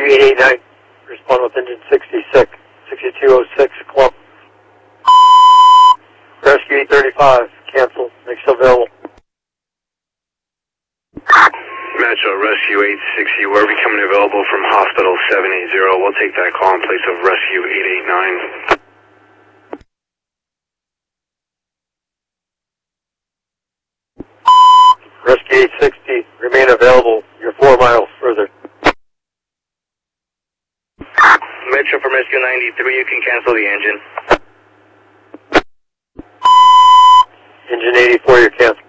889, respond with engine 66, 6206, clump. Rescue 835, cancel, next available. Metro Rescue 860, we're becoming available from Hospital 780. We'll take that call in place of Rescue 889. Rescue 860, remain available. You're 4 miles further. Metro from Rescue 93, you can cancel the engine. Engine 84, you're canceled.